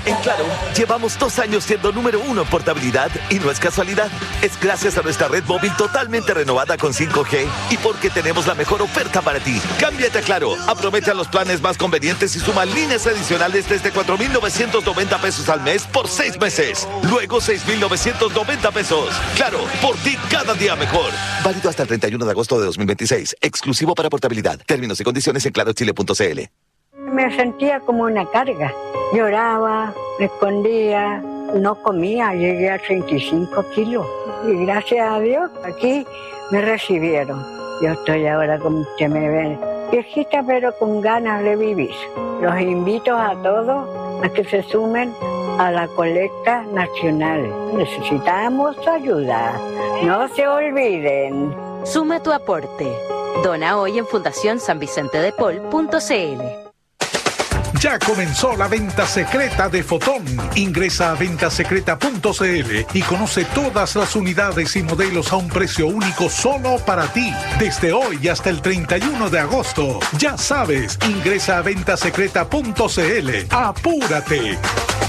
En Claro, llevamos 2 años siendo número 1 en portabilidad y no es casualidad. Es gracias a nuestra red móvil totalmente renovada con 5G y porque tenemos la mejor oferta para ti. Cámbiate a Claro, aprovecha los planes más convenientes y suma líneas adicionales desde 4,990 pesos al mes por 6 meses. Luego 6,990 pesos. Claro, por ti cada día mejor. Válido hasta el 31 de agosto de 2026. Exclusivo para portabilidad. Términos y condiciones en clarochile.cl. Me sentía como una carga. Lloraba, me escondía, no comía, llegué a 35 kilos. Y gracias a Dios, aquí me recibieron. Yo estoy ahora, como usted me ve, viejita pero con ganas de vivir. Los invito a todos a que se sumen a la colecta nacional. Necesitamos ayuda. No se olviden. Suma tu aporte. Dona hoy en fundacionsanvicentedepol.cl. Ya comenzó la venta secreta de Fotón. Ingresa a ventasecreta.cl y conoce todas las unidades y modelos a un precio único solo para ti. Desde hoy hasta el 31 de agosto. Ya sabes, ingresa a ventasecreta.cl. ¡Apúrate!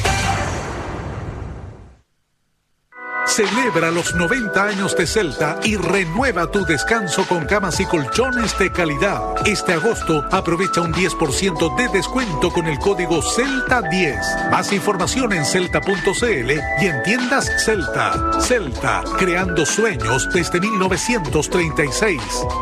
Celebra los 90 años de Celta y renueva tu descanso con camas y colchones de calidad. Este agosto aprovecha un 10% de descuento con el código CELTA10. Más información en celta.cl y en tiendas Celta. Celta, creando sueños desde 1936.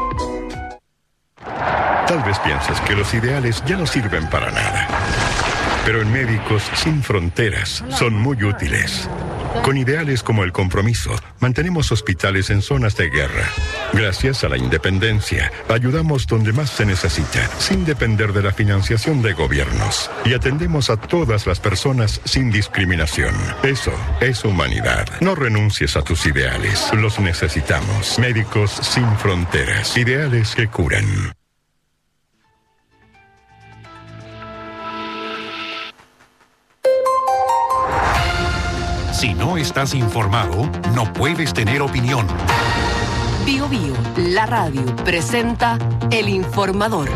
Tal vez pienses que los ideales ya no sirven para nada. Pero en Médicos Sin Fronteras son muy útiles. Con ideales como el compromiso, mantenemos hospitales en zonas de guerra. Gracias a la independencia, ayudamos donde más se necesita, sin depender de la financiación de gobiernos. Y atendemos a todas las personas sin discriminación. Eso es humanidad. No renuncies a tus ideales. Los necesitamos. Médicos Sin Fronteras. Ideales que curan. Si no estás informado, no puedes tener opinión. Bío Bío, la radio, presenta El Informador.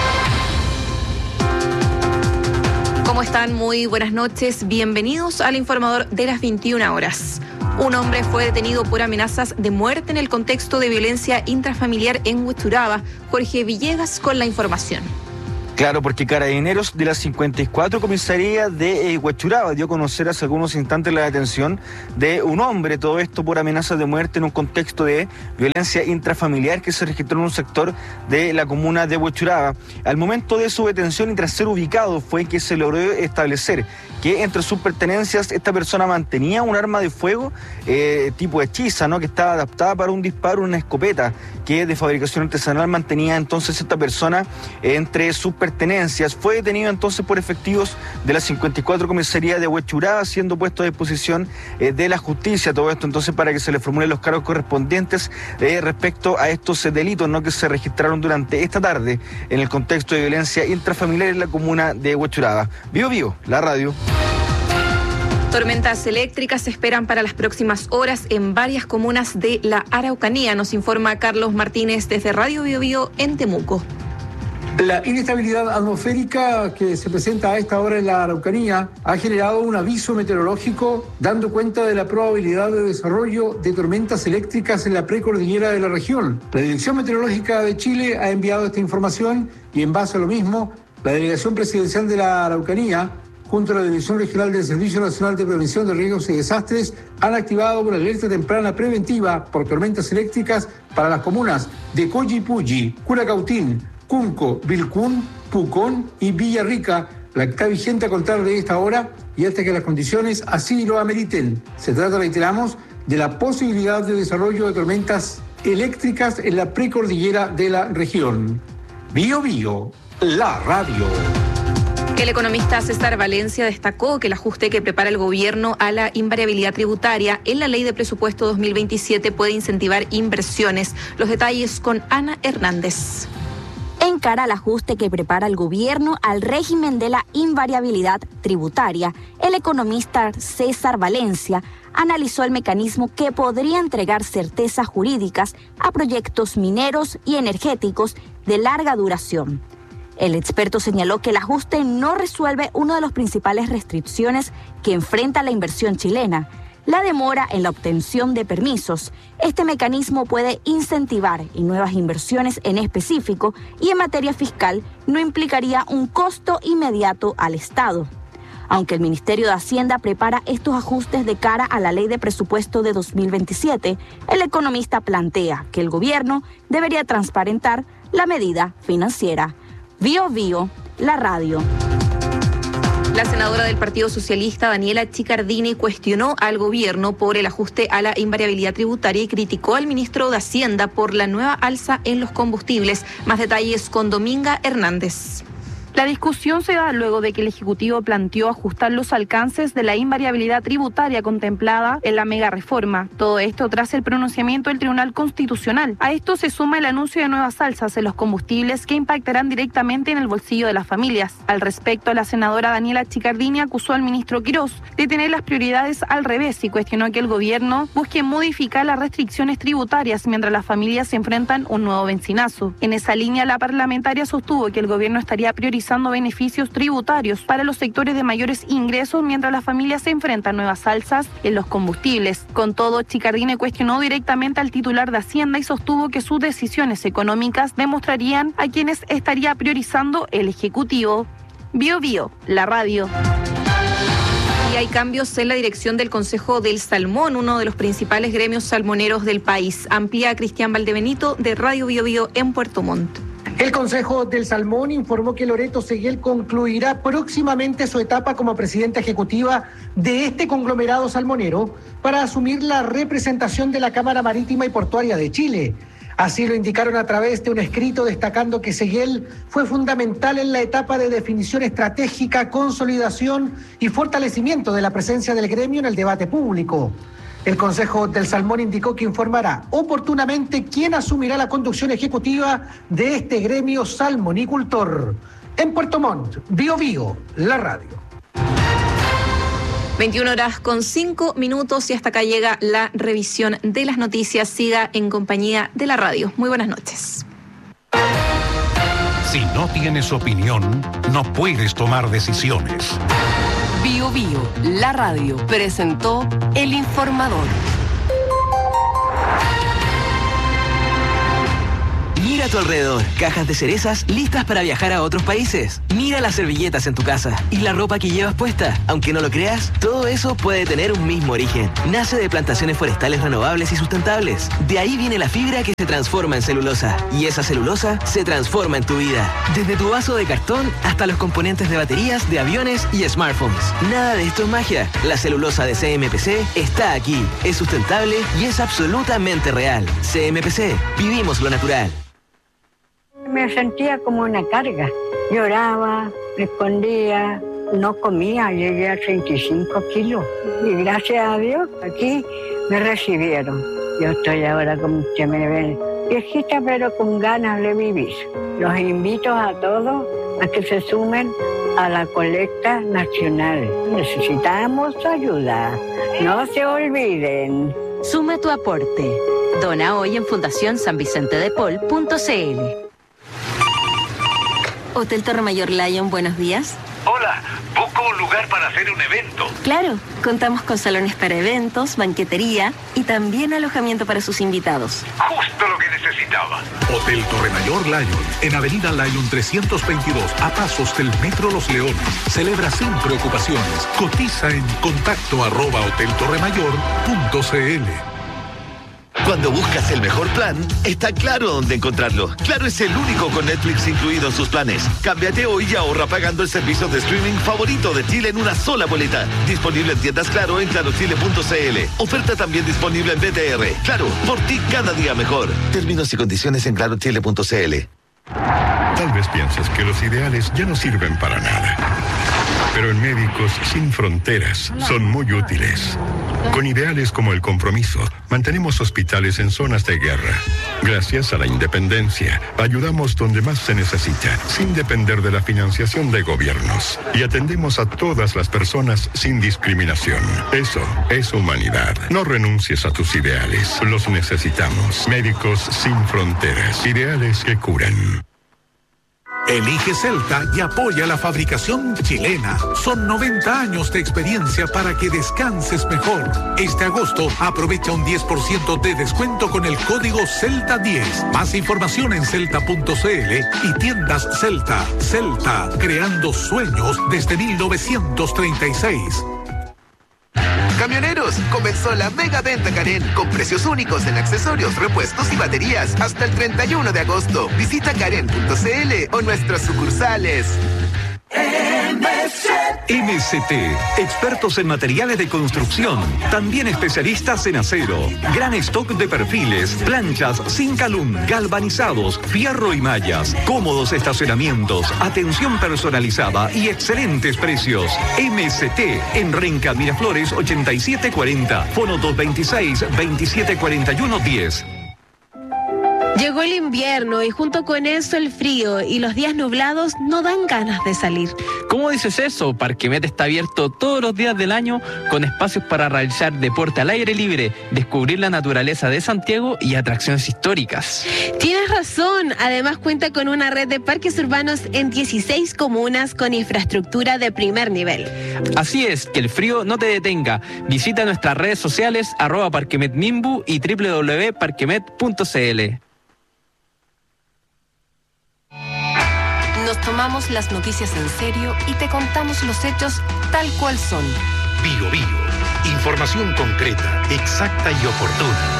¿Cómo están? Muy buenas noches. Bienvenidos al Informador de las 21 horas. Un hombre fue detenido por amenazas de muerte en el contexto de violencia intrafamiliar en Huechuraba. Jorge Villegas con la información. Claro, porque Carabineros de la 54 Comisaría de Huechuraba dio a conocer hace algunos instantes la detención de un hombre, todo esto por amenazas de muerte en un contexto de violencia intrafamiliar que se registró en un sector de la comuna de Huechuraba. Al momento de su detención y tras ser ubicado fue que se logró establecer que entre sus pertenencias esta persona mantenía un arma de fuego tipo hechiza, ¿no? Que estaba adaptada para un disparo, una escopeta que de fabricación artesanal mantenía entonces esta persona entre sus pertenencias. Fue detenido entonces por efectivos de la 54 Comisaría de Huechuraba, siendo puesto a disposición de la justicia. Todo esto entonces para que se le formulen los cargos correspondientes respecto a estos delitos, ¿no? Que se registraron durante esta tarde en el contexto de violencia intrafamiliar en la comuna de Huechuraba. Bío Bío, la radio. Tormentas eléctricas se esperan para las próximas horas en varias comunas de la Araucanía, nos informa Carlos Martínez desde Radio Bío Bío en Temuco. La inestabilidad atmosférica que se presenta a esta hora en la Araucanía ha generado un aviso meteorológico dando cuenta de la probabilidad de desarrollo de tormentas eléctricas en la precordillera de la región. La Dirección Meteorológica de Chile ha enviado esta información y en base a lo mismo, la Delegación Presidencial de la Araucanía junto a la División Regional del Servicio Nacional de Prevención de Riesgos y Desastres, han activado una alerta temprana preventiva por tormentas eléctricas para las comunas de Collipulli, Curacautín, Cunco, Vilcún, Pucón y Villarrica, la que está vigente a contar de esta hora y hasta que las condiciones así lo ameriten. Se trata, reiteramos, de la posibilidad de desarrollo de tormentas eléctricas en la precordillera de la región. Bío Bío, la radio. El economista César Valencia destacó que el ajuste que prepara el gobierno a la invariabilidad tributaria en la Ley de Presupuesto 2027 puede incentivar inversiones. Los detalles con Ana Hernández. En cara al ajuste que prepara el gobierno al régimen de la invariabilidad tributaria, el economista César Valencia analizó el mecanismo que podría entregar certezas jurídicas a proyectos mineros y energéticos de larga duración. El experto señaló que el ajuste no resuelve una de las principales restricciones que enfrenta la inversión chilena, la demora en la obtención de permisos. Este mecanismo puede incentivar en nuevas inversiones en específico y en materia fiscal no implicaría un costo inmediato al Estado. Aunque el Ministerio de Hacienda prepara estos ajustes de cara a la Ley de Presupuesto de 2027, el economista plantea que el gobierno debería transparentar la medida financiera. Bio Bio, la radio. La senadora del Partido Socialista, Daniela Chiccardini, cuestionó al gobierno por el ajuste a la invariabilidad tributaria y criticó al ministro de Hacienda por la nueva alza en los combustibles. Más detalles con Dominga Hernández. La discusión se da luego de que el Ejecutivo planteó ajustar los alcances de la invariabilidad tributaria contemplada en la mega reforma. Todo esto tras el pronunciamiento del Tribunal Constitucional. A esto se suma el anuncio de nuevas alzas en los combustibles que impactarán directamente en el bolsillo de las familias. Al respecto, la senadora Daniela Chiccardini acusó al ministro Quirós de tener las prioridades al revés y cuestionó que el gobierno busque modificar las restricciones tributarias mientras las familias se enfrentan un nuevo bencinazo. En esa línea, la parlamentaria sostuvo que el gobierno estaría priorizando beneficios tributarios para los sectores de mayores ingresos mientras las familias se enfrentan nuevas alzas en los combustibles. Con todo, Chiccardini cuestionó directamente al titular de Hacienda y sostuvo que sus decisiones económicas demostrarían a quienes estaría priorizando el Ejecutivo. Bio Bio, la radio. Y hay cambios en la dirección del Consejo del Salmón, uno de los principales gremios salmoneros del país. Amplía Cristian Valdebenito de Radio Bio Bio en Puerto Montt. El Consejo del Salmón informó que Loreto Seguel concluirá próximamente su etapa como presidenta ejecutiva de este conglomerado salmonero para asumir la representación de la Cámara Marítima y Portuaria de Chile. Así lo indicaron a través de un escrito destacando que Seguel fue fundamental en la etapa de definición estratégica, consolidación y fortalecimiento de la presencia del gremio en el debate público. El Consejo del Salmón indicó que informará oportunamente quién asumirá la conducción ejecutiva de este gremio salmonicultor. En Puerto Montt, Bio Bio, la radio. 21:05 y hasta acá llega la revisión de las noticias. Siga en compañía de la radio. Muy buenas noches. Si no tienes opinión, no puedes tomar decisiones. Bio Bio, la radio, presentó El Informador. Mira a tu alrededor, cajas de cerezas listas para viajar a otros países. Mira las servilletas en tu casa y la ropa que llevas puesta. Aunque no lo creas, todo eso puede tener un mismo origen. Nace de plantaciones forestales renovables y sustentables. De ahí viene la fibra que se transforma en celulosa. Y esa celulosa se transforma en tu vida. Desde tu vaso de cartón hasta los componentes de baterías, de aviones y smartphones. Nada de esto es magia. La celulosa de CMPC está aquí. Es sustentable y es absolutamente real. CMPC, vivimos lo natural. Me sentía como una carga. Lloraba, me escondía, no comía, llegué a 35 kilos. Y gracias a Dios, aquí me recibieron. Yo estoy ahora, como usted me ve, viejita, pero con ganas de vivir. Los invito a todos a que se sumen a la colecta nacional. Necesitamos ayuda. No se olviden. Suma tu aporte. Dona hoy en fundacionsanvicentedepol.cl. Hotel Torre Mayor Lion, buenos días. Hola, busco un lugar para hacer un evento. Claro, contamos con salones para eventos, banquetería y también alojamiento para sus invitados. Justo lo que necesitaba. Hotel Torre Mayor Lion, en Avenida Lion 322, a pasos del Metro Los Leones. Celebra sin preocupaciones. Cotiza en contacto@hoteltorremayor.cl. Cuando buscas el mejor plan, está Claro dónde encontrarlo. Claro es el único con Netflix incluido en sus planes. Cámbiate hoy y ahorra pagando el servicio de streaming favorito de Chile en una sola boleta. Disponible en tiendas Claro en clarochile.cl. Oferta también disponible en BTR. Claro, por ti cada día mejor. Términos y condiciones en clarochile.cl. Tal vez pienses que los ideales ya no sirven para nada. Pero en Médicos Sin Fronteras son muy útiles. Con ideales como el compromiso, mantenemos hospitales en zonas de guerra. Gracias a la independencia, ayudamos donde más se necesita, sin depender de la financiación de gobiernos. Y atendemos a todas las personas sin discriminación. Eso es humanidad. No renuncies a tus ideales. Los necesitamos. Médicos Sin Fronteras. Ideales que curan. Elige Celta y apoya la fabricación chilena. Son 90 años de experiencia para que descanses mejor. Este agosto aprovecha un 10% de descuento con el código CELTA10. Más información en celta.cl y tiendas Celta. Celta, creando sueños desde 1936. Camioneros, comenzó la mega venta Karen con precios únicos en accesorios, repuestos y baterías hasta el 31 de agosto. Visita karen.cl o nuestras sucursales. MCT, expertos en materiales de construcción, también especialistas en acero, gran stock de perfiles, planchas, Zincalum, galvanizados, fierro y mallas, cómodos estacionamientos, atención personalizada y excelentes precios. MCT en Renca Miraflores 8740, fono 226-2741-10. Llegó el invierno y junto con eso el frío y los días nublados no dan ganas de salir. ¿Cómo dices eso? Parquemet está abierto todos los días del año con espacios para realizar deporte al aire libre, descubrir la naturaleza de Santiago y atracciones históricas. Tienes razón, además cuenta con una red de parques urbanos en 16 comunas con infraestructura de primer nivel. Así es, que el frío no te detenga. Visita nuestras redes sociales @parquemetmimbu y www.parquemet.cl. Nos tomamos las noticias en serio y te contamos los hechos tal cual son. Bio Bio. Información concreta, exacta y oportuna.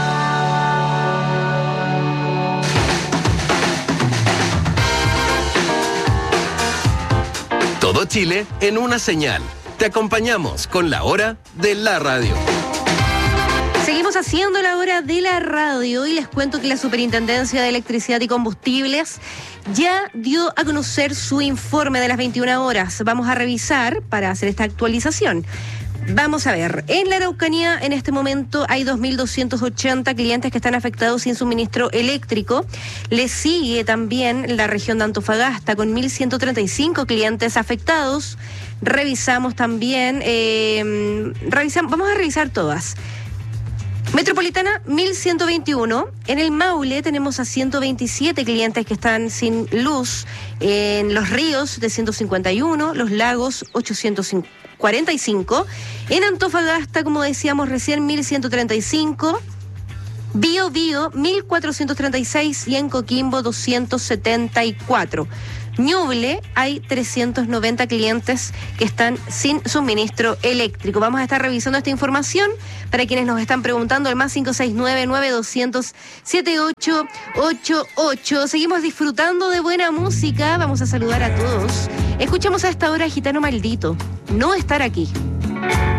Todo Chile en una señal. Te acompañamos con la hora de la radio. Seguimos haciendo la hora de la radio y les cuento que la Superintendencia de Electricidad y Combustibles ya dio a conocer su informe de las 21 horas. Vamos a revisar para hacer esta actualización. Vamos a ver, en la Araucanía en este momento hay 2.280 clientes que están afectados sin suministro eléctrico. Le sigue también la región de Antofagasta con 1.135 clientes afectados. Revisamos también, vamos a revisar todas. Metropolitana, 1.121. En el Maule tenemos a 127 clientes que están sin luz. En Los Ríos, de 151. Los Lagos, 845. En Antofagasta, como decíamos recién, 1.135. Bio Bio, 1.436. Y en Coquimbo, 274. Ñuble, hay 390 clientes que están sin suministro eléctrico. Vamos a estar revisando esta información para quienes nos están preguntando, el más 569-9200-7888. Seguimos disfrutando de buena música. Vamos a saludar a todos. Escuchamos a esta hora a Gitano Maldito. No estar aquí.